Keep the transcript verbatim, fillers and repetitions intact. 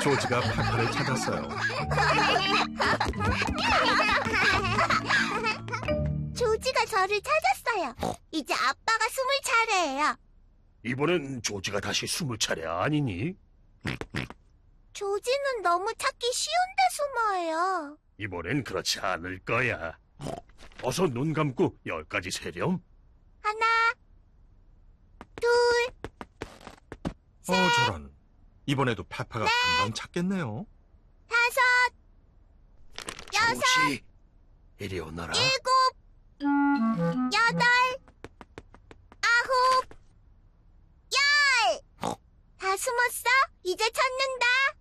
조지가 파파를 찾았어요. 조지가 저를 찾았어요. 이제 아빠가 숨을 차례예요. 이번엔 조지가 다시 숨을 차례 아니니? 조지는 너무 찾기 쉬운데 숨어요. 이번엔 그렇지 않을 거야. 어서 눈 감고 열까지 세렴. 하나, 둘, 어, 저런. 이번에도 파파가 금방 찾겠네요. 다섯, 여섯, 조지, 이리 오너라. 일곱, 여덟, 아홉, 열! 다 숨었어? 이제 찾는다.